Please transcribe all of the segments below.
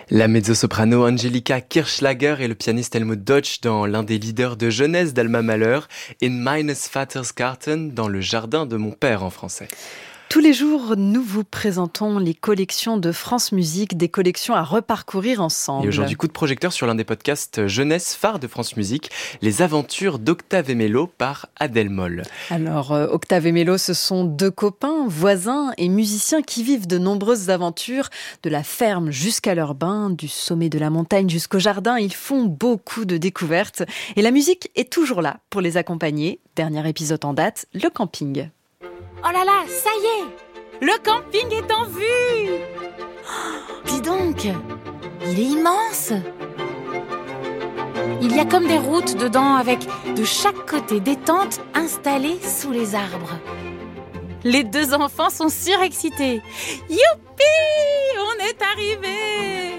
La mezzo-soprano Angelika Kirchschlager et le pianiste Helmut Deutsch dans l'un des leaders de jeunesse d'Alma Mahler, In meines Vaters Garten, dans le jardin de mon père en français. Tous les jours, nous vous présentons les collections de France Musique, des collections à reparcourir ensemble. Et aujourd'hui, coup de projecteur sur l'un des podcasts jeunesse phares de France Musique, Les aventures d'Octave et Mélo par Adèle Moll. Alors, Octave et Mélo, ce sont deux copains, voisins et musiciens qui vivent de nombreuses aventures, de la ferme jusqu'à leur bain, du sommet de la montagne jusqu'au jardin. Ils font beaucoup de découvertes et la musique est toujours là pour les accompagner. Dernier épisode en date, le camping. Oh là là, ça y est! Le camping est en vue! Oh, dis donc, il est immense! Il y a comme des routes dedans avec de chaque côté des tentes installées sous les arbres. Les deux enfants sont surexcités. Youpi! On est arrivés!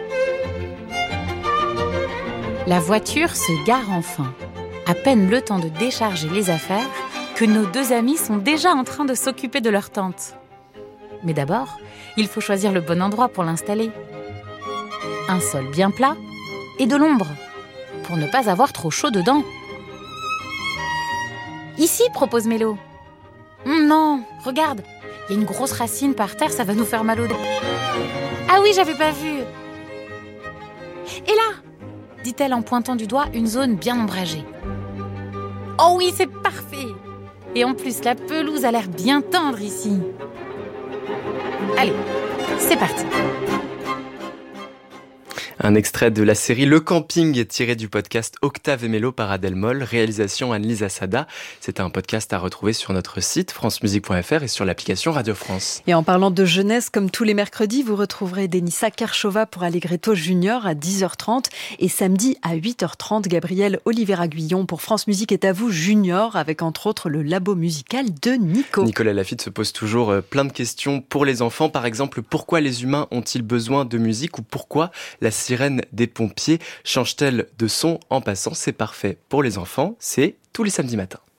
La voiture se gare enfin. À peine le temps de décharger les affaires que nos deux amis sont déjà en train de s'occuper de leur tente. Mais d'abord, il faut choisir le bon endroit pour l'installer. Un sol bien plat et de l'ombre, pour ne pas avoir trop chaud dedans. Ici, propose Mélo. Non, regarde, il y a une grosse racine par terre, ça va nous faire mal au dos. Ah oui, j'avais pas vu. Et là, dit-elle en pointant du doigt une zone bien ombragée. Oh oui, c'est parfait! Et en plus, la pelouse a l'air bien tendre ici. Allez, c'est parti. Un extrait de la série Le Camping tiré du podcast Octave et Mélo par Adèle Moll, réalisation Anne-Lisa Sada. C'est un podcast à retrouver sur notre site francemusique.fr et sur l'application Radio France. Et en parlant de jeunesse, comme tous les mercredis, vous retrouverez Denissa Karchova pour Allegretto Junior à 10h30 et samedi à 8h30, Gabriel Olivera-Guillon pour France Musique est à vous Junior avec entre autres le labo musical de Nico. Nicolas Laffitte se pose toujours plein de questions pour les enfants. Par exemple, pourquoi les humains ont-ils besoin de musique ou pourquoi la sirène des pompiers change-t-elle de son en passant? C'est parfait pour les enfants, c'est tous les samedis matins.